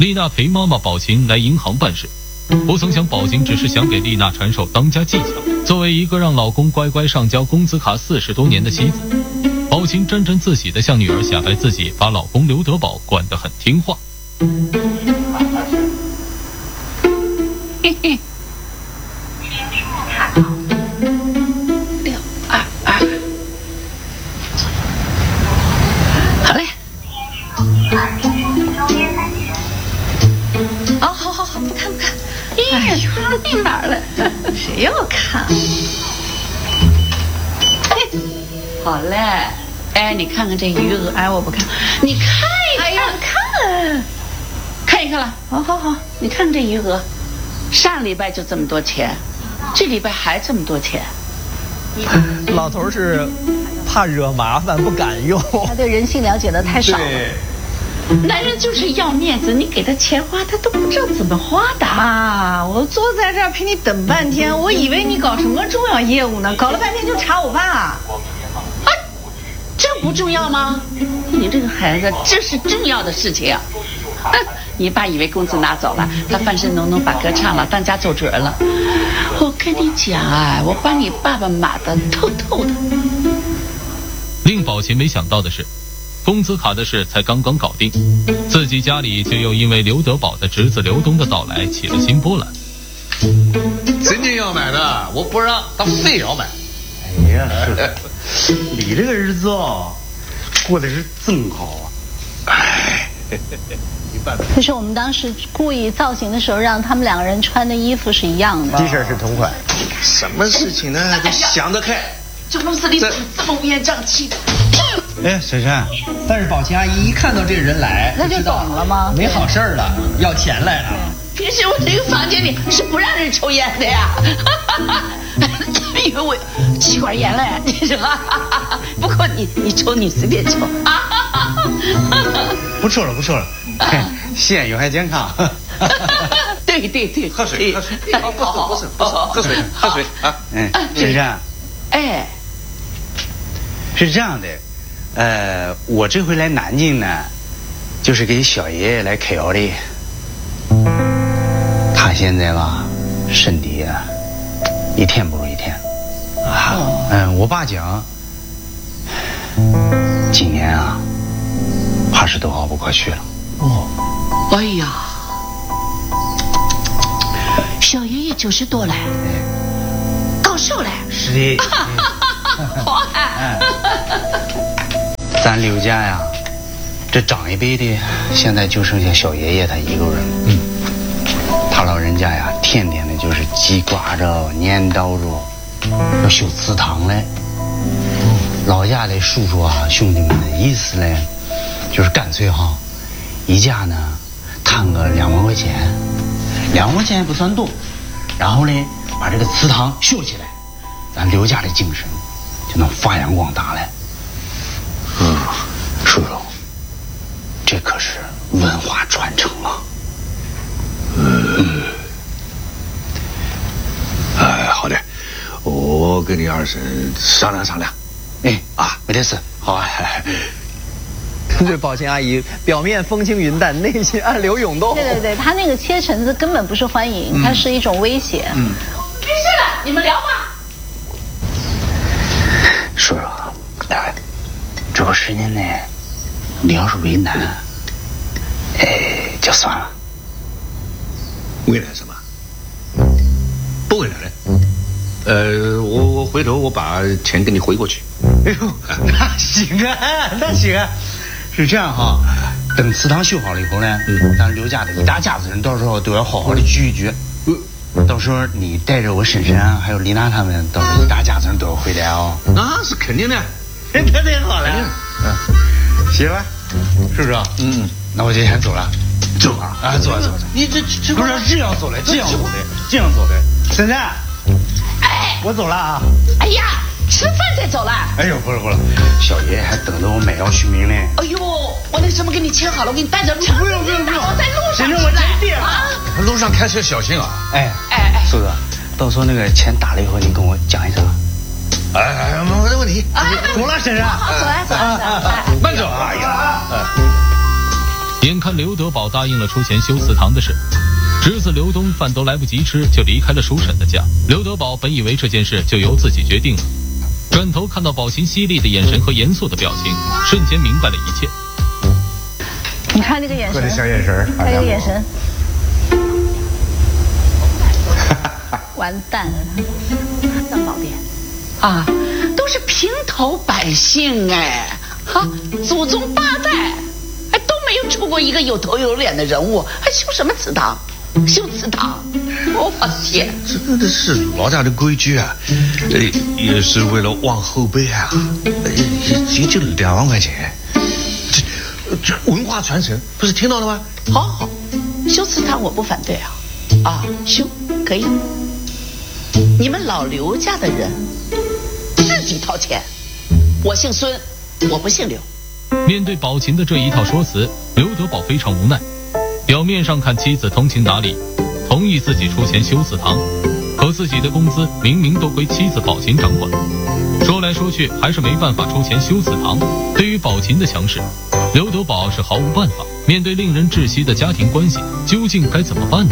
丽娜陪妈妈宝琴来银行办事，不曾想宝琴只是想给丽娜传授当家技巧。作为一个让老公乖乖上交工资卡40多年的妻子，宝琴沾沾自喜地向女儿显摆自己把老公刘德宝管得很听话。 嘿嘿。好嘞。哦，好，不看。哎呦，密码了，谁要看？嘿，好嘞。哎，你看看这余额。哎，我不看，你看一看。哎呀，看一看了。好，你看看这余额，上礼拜就这么多钱，这礼拜还这么多钱。 老头是怕惹麻烦不敢用， 他对人性了解的太少了。 男人就是要面子，你给他钱花，他都不知道怎么花的。 妈，我坐在这儿陪你等半天，我以为你搞什么重要业务呢，搞了半天就查我爸。 啊，这不重要吗？你这个孩子，这是重要的事情啊。你爸以为工资拿走了，他翻身农把歌唱了，当家做主儿了。我跟你讲啊，我把你爸爸码得透透的。 令宝琴没想到的是，工资卡的事才刚刚搞定，自己家里就又因为刘德宝的侄子刘东的到来起了新波澜。 真正要买的，我不让，他非要买。 哎呀，是你这个日子啊，过得是真好啊！哎， 就是我们当时故意造型的时候，让他们两个人穿的衣服是一样的， T 恤是同款。 什么事情呢？都想得开。 这公司里怎么这么乌烟瘴气的？ 哎，珊珊， 但是宝琴阿姨一看到这人来， 那就懂了吗？ 没好事了，要钱来了。 平时我这个房间里是不让人抽烟的呀，因为我气管炎了，你知道？不过你抽你随便抽。 不抽了，吸烟有害健康。 对， 喝水，不是，喝水啊！ 珊珊， 哎， 是这样的，我这回来南京呢，就是给小爷爷来开药的。他现在吧，身体啊，一天不如一天啊。我爸讲，今年啊，怕是都熬不过去了。 哎呀，小爷爷90多了，高寿了。 是的。 好啊。 咱刘家呀，这长一辈的现在就剩下小爷爷他一个人。他老人家呀，天天的就是鸡挂着、念叨着，要修祠堂嘞。老家的叔叔啊、兄弟们的意思嘞，就是干脆哈，一家呢摊个2万块钱，2万块钱也不算多，然后呢把这个祠堂修起来，咱刘家的精神就能发扬光大了。叔叔，这可是文化传承啊。 好的，我跟你二婶商量商量。 没得事，好啊。 这宝琴阿姨表面风轻云淡，内心暗流涌动。 对，她那个切橙子根本不是欢迎，它是一种威胁。 没事了，你们聊吧。 叔叔，这个事情呢，你要是为难，就算了。 为难什么？不为难了。我回头我把钱给你回过去。 哎呦，那行啊。是这样哈，等祠堂修好了以后呢，咱刘家的一大家子人到时候都要好好的聚一聚。到时候你带着我婶婶啊，还有丽娜他们，到时候一大家子人都要回来哦。 那是肯定的。 那太好了。行吧，叔叔。那我就先走了。 走啊！走。你这不是这样走的。婶婶，我走了啊。 哎呀，吃饭再走了。 哎呦，不了，小爷爷还等着我买药续命呢。 哎呦，我那什么给你切好了，我给你带着路。 不用， 我在路上。 婶婶，我真的啊。 路上开车小心啊！ 哎，叔叔，到时候那个钱打了以后，你跟我讲一声。 没问题。 走了，婶婶。 好，走来。 慢走啊！哎呀。 眼看刘德宝答应了出钱修祠堂的事，侄子刘东饭都来不及吃就离开了叔婶的家。刘德宝本以为这件事就由自己决定了，转头看到宝琴犀利的眼神和严肃的表情，瞬间明白了一切。 你看这个眼神， 这小眼神， 看这个眼神，完蛋了，当宝殿啊，都是平头百姓哎，哈，祖宗8代还都没有出过一个有头有脸的人物，还修什么祠堂？修祠堂，我天！ 这是老家的规矩啊，也是为了往后辈啊，也就2万块钱，这文化传承，不是听到了吗？ 好好，修祠堂我不反对啊，修可以。你们老刘家的人自己掏钱，我姓孙，我不姓刘。 面对宝琴的这一套说辞，刘德宝非常无奈。表面上看妻子通情达理，同意自己出钱修祠堂，可自己的工资明明都归妻子宝琴掌管，说来说去还是没办法出钱修祠堂。对于宝琴的强势，刘德宝是毫无办法。面对令人窒息的家庭关系，究竟该怎么办呢？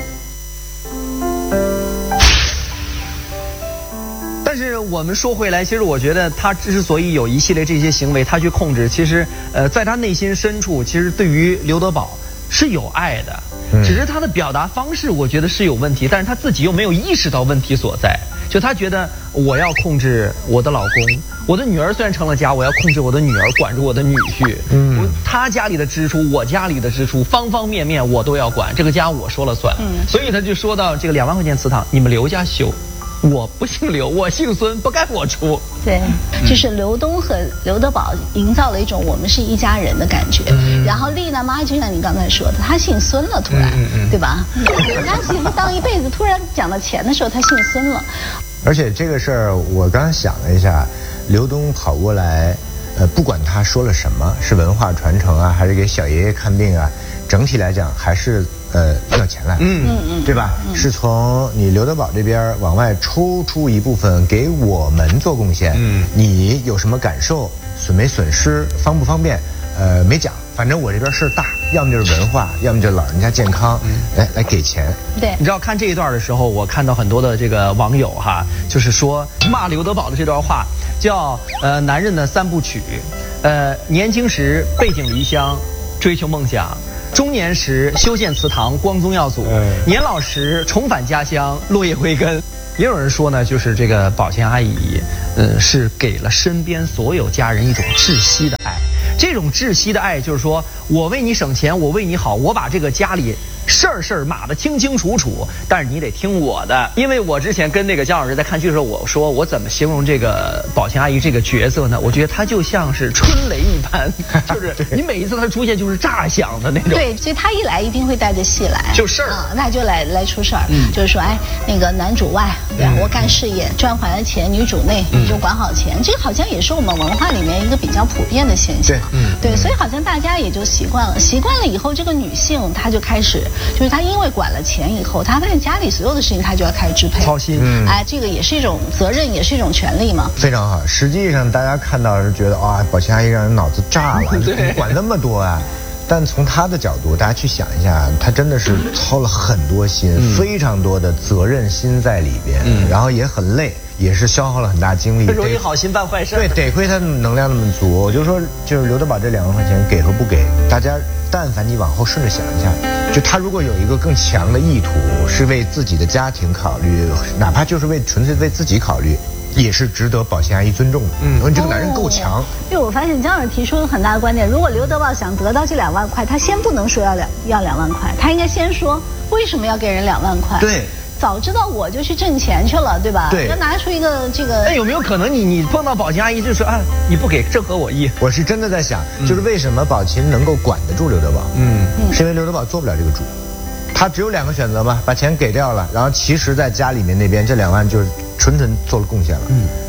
但是我们说回来，其实我觉得他之所以有一系列这些行为，他去控制，其实在他内心深处，其实对于刘德宝是有爱的，只是他的表达方式我觉得是有问题，但是他自己又没有意识到问题所在，就他觉得我要控制我的老公，我的女儿虽然成了家，我要控制我的女儿，管住我的女婿，他家里的支出，我家里的支出，方方面面我都要管，这个家我说了算，所以他就说到这个2万块钱祠堂，你们刘家修。我不姓刘，我姓孙，不该我出。 对，就是刘东和刘德宝营造了一种我们是一家人的感觉。然后丽娜妈就像你刚才说的，她姓孙了，突然，对吧？人家媳妇当一辈子，突然讲到钱的时候，她姓孙了。 而且这个事儿，我刚刚想了一下，刘东跑过来，不管他说了什么，是文化传承啊，还是给小爷爷看病啊，整体来讲还是要钱来，对吧？是从你刘德宝这边往外抽出一部分给我们做贡献，你有什么感受，损没损失，方不方便？没讲，反正我这边事儿大，要么就是文化，要么就是老人家健康，来给钱。 对， 你知道看这一段的时候，我看到很多的这个网友哈，就是说骂刘德宝的这段话，叫男人的3部曲，年轻时背井离乡，追求梦想。中年时修建祠堂，光宗耀祖；年老时重返家乡，落叶归根。也有人说呢，就是这个宝琴阿姨，是给了身边所有家人一种窒息的爱。这种窒息的爱，就是说我为你省钱，我为你好，我把这个家里事儿码得清清楚楚，但是你得听我的。因为我之前跟那个姜老师在看剧的时候，我说我怎么形容这个宝琴阿姨这个角色呢？我觉得她就像是春雷一般，就是你每一次她出现就是炸响的那种。 对，所以她一来一定会带着戏来， 就事儿那就来出事儿，就是说，哎，那个男主外，对吧？我干事业赚回来钱，女主内，你就管好钱。这个好像也是我们文化里面一个比较普遍的现象。对，所以好像大家也就习惯了以后，这个女性她就开始。就是他因为管了钱以后，他发现家里所有的事情他就要开始支配， 操心。 哎，这个也是一种责任，也是一种权利嘛。 非常好。实际上大家看到是觉得啊，宝琴阿姨让人脑子炸了，管那么多啊。但从他的角度，大家去想一下，他真的是操了很多心，非常多的责任心在里边，然后也很累，也是消耗了很大精力。 容易好心办坏事。 对，得亏他能量那么足。我就说，就是刘德宝这2万块钱给和不给，大家但凡你往后顺着想一下，就他如果有一个更强的意图，是为自己的家庭考虑，哪怕就是纯粹为自己考虑，也是值得宝琴阿姨尊重的。你这个男人够强。 因为我发现姜老师提出了很大的观点，如果刘德宝想得到这2万块，他先不能说要2万块，他应该先说为什么要给人2万块。 对。 早知道我就去挣钱去了，对吧？ 对， 要拿出一个这个。 那有没有可能你碰到宝琴阿姨就说啊，你不给正合我意？ 我是真的在想，就是为什么宝琴能够管得住刘德宝？是因为刘德宝做不了这个主，他只有2个选择嘛，把钱给掉了，然后其实在家里面那边这2万就是纯做了贡献了。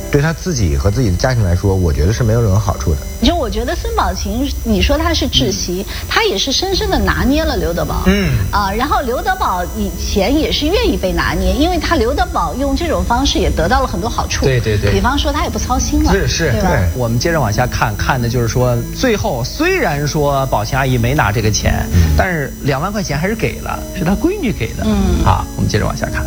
对他自己和自己的家庭来说，我觉得是没有任何好处的。 就我觉得孙宝琴，你说他是窒息，他也是深深的拿捏了刘德宝。然后刘德宝以前也是愿意被拿捏，因为他刘德宝用这种方式也得到了很多好处。 对， 比方说他也不操心了。 是， 对吧？ 我们接着往下看的就是说，最后虽然说宝琴阿姨没拿这个钱，但是2万块钱还是给了，是她闺女给的。我们接着往下看。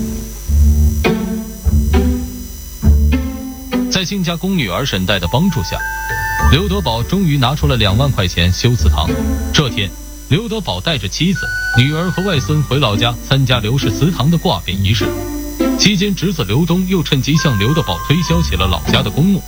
在亲家公女儿沈代的帮助下，刘德宝终于拿出了2万块钱修祠堂。这天，刘德宝带着妻子、女儿和外孙回老家参加刘氏祠堂的挂匾仪式。期间，侄子刘东又趁机向刘德宝推销起了老家的公墓。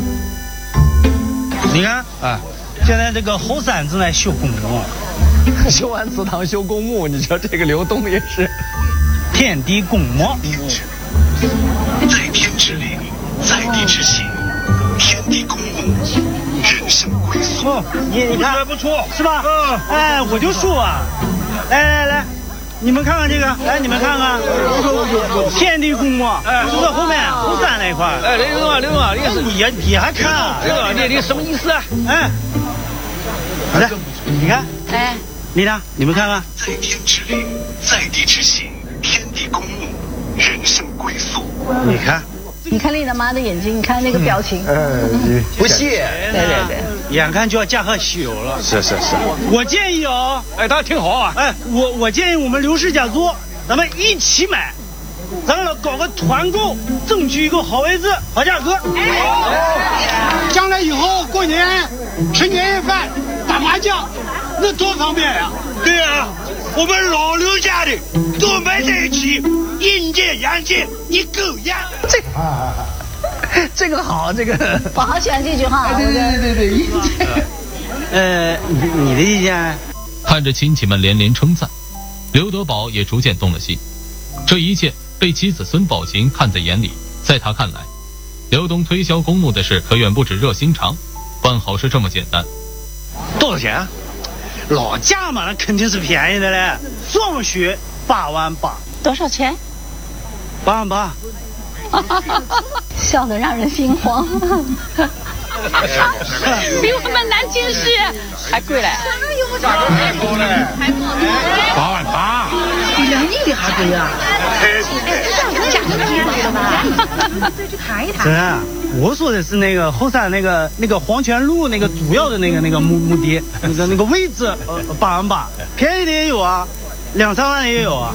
你看，现在这个后山正在修公墓， 修完祠堂修公墓，你说这个刘东也是天地公墓。 在天之灵，在地之行，天地公墓，人生归宿。 你看不错，是吧？我就说啊，来，你们看看这个，来你们看看，天地公墓，就在后面后山那一块。 刘东啊， 你还看啊？ 你什么意思啊？ 来，你看，你呢？你们看看， 在天之灵，在地之行，天地公墓，人生归宿。 你看。 你看丽娜妈的眼睛，你看那个表情， 不屑。 对， 眼看就要驾鹤西游了。 是。 我建议大家听好啊， 我建议我们刘氏家族，咱们一起买，咱们搞个团购，争取一个好位置、好价格。 将来以后过年吃年夜饭、打麻将，那多方便呀！ 对啊，我们老刘家的都埋在一起，阴间阳间你狗呀！ 这个好，这个我好喜欢这句话。 对，阴间。 你的意见？ 看着亲戚们连连称赞，刘德宝也逐渐动了心。这一切被妻子孙宝琴看在眼里，在他看来，刘东推销公墓的事可远不止热心肠，办好事这么简单。 多少钱？老家嘛，那肯定是便宜的嘞，双血8万8。 多少钱 ？8万8。 笑得让人心慌。 比我们南京市还贵嘞 ！8万8， 比2亿的还贵啊！ 价格便宜了吧？ 去谈一谈。 是，我说的是那个后山那个黄泉路那个主要的那个墓地，那个位置，8万8，便宜的也有啊，2、3万的也有啊。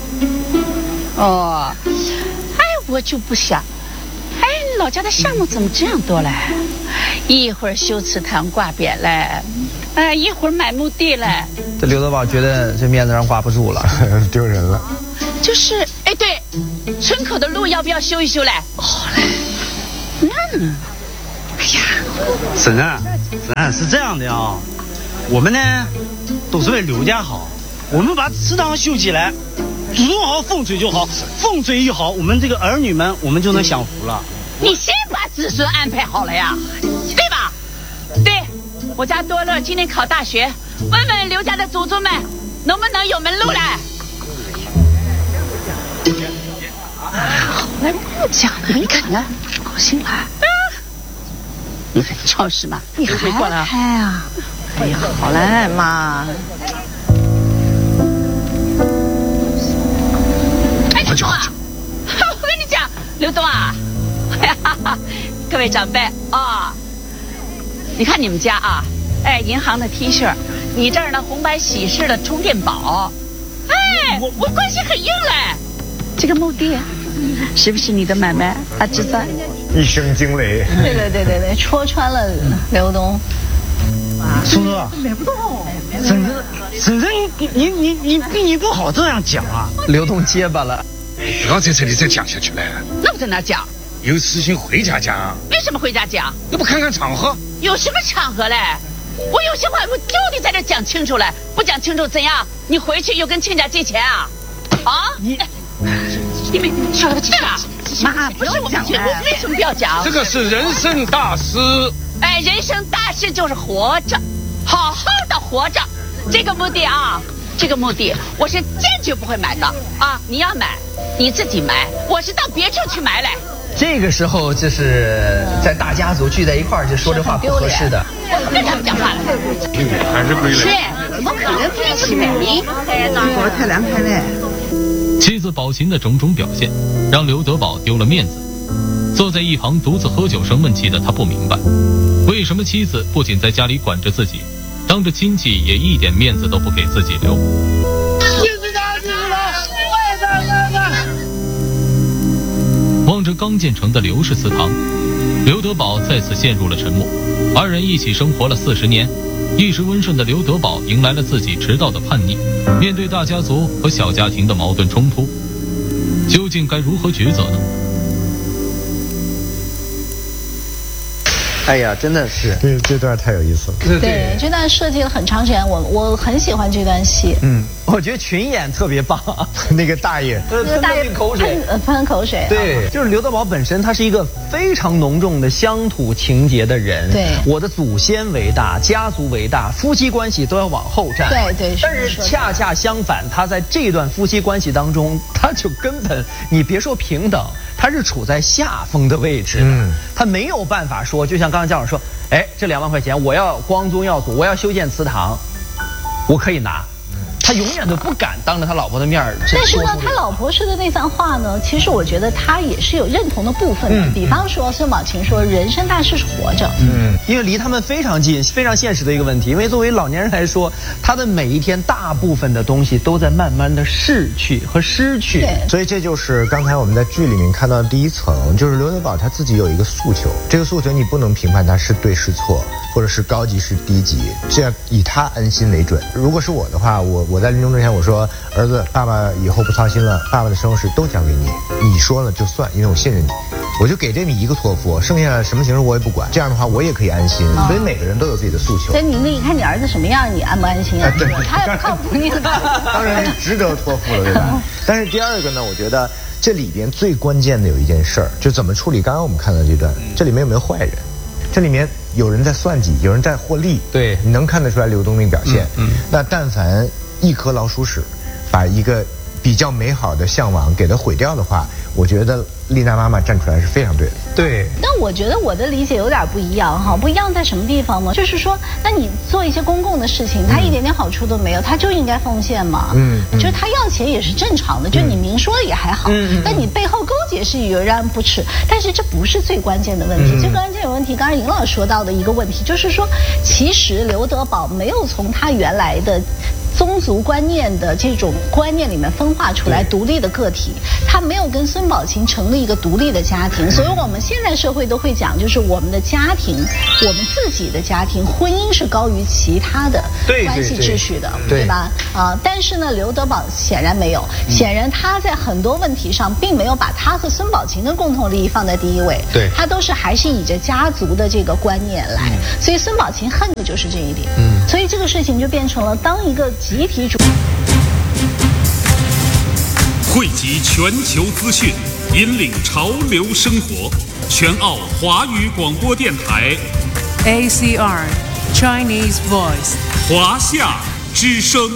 我就不想，老家的项目怎么这样多嘞？一会儿修祠堂挂匾嘞，一会儿买墓地嘞。 这刘德宝觉得这面子上挂不住了， 丢人了。 就是，对，村口的路要不要修一修嘞？好嘞。那呢？ 婶是这样的啊，我们呢都是为刘家好，我们把祠堂修起来。注重好风水就好，风水一好，我们这个儿女们我们就能享福了。 你先把子孙安排好了呀，对吧？对，我家多乐今年考大学，问问刘家的祖宗们能不能有门路来。好来不讲了，你看看，高兴了。你看超市嘛， 你还开啊？哎呀，好嘞，妈。 我跟你讲，刘东啊，各位长辈啊，你看你们家啊，银行的 T 恤，你这儿呢红白喜事的充电宝，我关系很硬嘞。这个墓地是不是你的买卖啊，侄子？ 一声惊雷。 对，戳穿了刘东。 叔叔，买不动。婶婶，你不好这样讲啊。 刘东结巴了。 不要在这里再讲下去了。 那我在哪讲？ 有事情回家讲。 为什么回家讲？ 那不看看场合？有什么场合嘞？我有些话我就得在这讲清楚了，不讲清楚怎样？你回去又跟亲家借钱啊？你们说对吧？妈，不是我讲，我为什么不要讲？ 这个是人生大事。 人生大事就是活着，好好的活着。这个墓地啊。这个墓地我是坚决不会买的啊！你要买，你自己买，我是到别处去买来。 这个时候就是在大家族聚在一块儿就说这话不合适的。 跟他们讲话了。 还是归来。 是，怎么可能对得起美名？ 我太凉快了。 妻子宝琴的种种表现，让刘德宝丢了面子。坐在一旁独自喝酒生闷气的他不明白，为什么妻子不仅在家里管着自己，当着亲戚也一点面子都不给自己留。望着刚建成的刘氏祠堂，刘德宝再次陷入了沉默。二人一起生活了40年，一时温顺的刘德宝迎来了自己迟到的叛逆。面对大家族和小家庭的矛盾冲突，究竟该如何抉择呢？ 哎呀，真的是， 这段太有意思了。 对，这段设计了很长时间，我很喜欢这段戏。 我觉得群演特别棒， 那个大爷， 喷口水， 喷口水。 对，就是刘德宝本身，他是一个非常浓重的乡土情节的人。 对， 我的祖先为大，家族为大，夫妻关系都要往后站。 对。 但是恰恰相反，他在这段夫妻关系当中，他就根本你别说平等，他是处在下风的位置。他没有办法说，就像刚才家长说，哎，这2万块钱我要光宗耀祖，我要修建祠堂，我可以拿。他永远都不敢当着他老婆的面儿。 但是呢，他老婆说的那番话呢，其实我觉得他也是有认同的部分的。比方说孙宝琴说人生大事是活着， 因为离他们非常近，非常现实的一个问题。因为作为老年人来说，他的每一天大部分的东西都在慢慢的逝去和失去。 所以这就是刚才我们在剧里面看到的第一层，就是刘德宝他自己有一个诉求，这个诉求你不能评判他是对是错，或者是高级是低级，这样以他安心为准。如果是我的话，我在临终之前我说，儿子，爸爸以后不操心了，爸爸的身后事都交给你，你说了就算，因为我信任你，我就给这你一个托付，剩下什么形式我也不管，这样的话我也可以安心。所以每个人都有自己的诉求。 所以你看你儿子什么样，你安不安心啊？ 对， 他靠谱你当然值得托付了，对吧？但是第二个呢，我觉得这里边最关键的有一件事儿，就怎么处理刚刚我们看到这段，这里面有没有坏人？这里面有人在算计，有人在获利， 对， 你能看得出来刘东那个表现。那但凡一颗老鼠屎把一个比较美好的向往给它毁掉的话，我觉得丽娜妈妈站出来是非常对的。 对， 但我觉得我的理解有点不一样哈，不一样在什么地方呢？就是说，那你做一些公共的事情，他一点点好处都没有，他就应该奉献嘛。就是他要钱也是正常的，就你明说也还好，但你背后勾结是有人不耻。但是这不是最关键的问题，最关键的问题，刚才尹老说到的一个问题，就是说，其实刘德宝没有从他原来的宗族观念的这种观念里面分化出来独立的个体，他没有跟孙宝琴成立一个独立的家庭，所以我们现在社会都会讲，就是我们的家庭，我们自己的家庭，婚姻是高于其他的关系秩序的，对吧？但是呢，刘德宝显然没有，显然他在很多问题上并没有把他和孙宝琴的共同利益放在第一位，对，他都是还是以着家族的这个观念来，所以孙宝琴恨的就是这一点，所以这个事情就变成了当一个集体主汇集全球资讯，引领潮流生活。全澳华语广播电台 ACR Chinese Voice 华夏之声。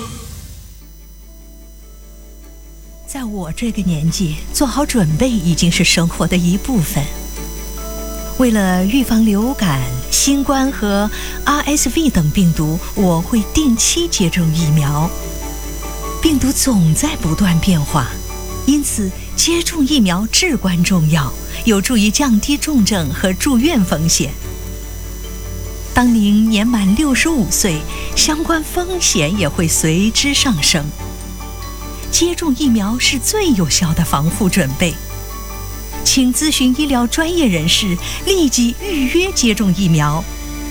在我这个年纪，做好准备已经是生活的一部分。为了预防流感、新冠和 RSV 等病毒，我会定期接种疫苗。病毒总在不断变化，因此接种疫苗至关重要，有助于降低重症和住院风险。当您年满65岁，相关风险也会随之上升。接种疫苗是最有效的防护准备。请咨询医疗专业人士，立即预约接种疫苗。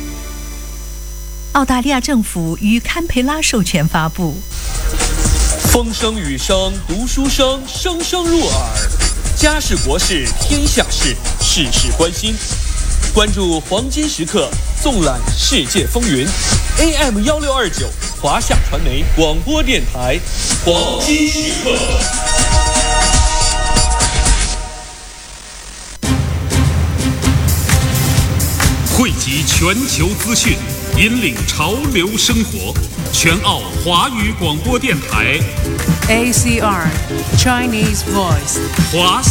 澳大利亚政府于堪培拉授权发布。 风声雨声读书声，声声入耳。家事国事天下事，事事关心。关注黄金时刻，纵览世界风云。AM 1629，华夏传媒广播电台，黄金时刻。 汇集全球资讯，引领潮流生活。全澳华语广播电台 ACR Chinese Voice 华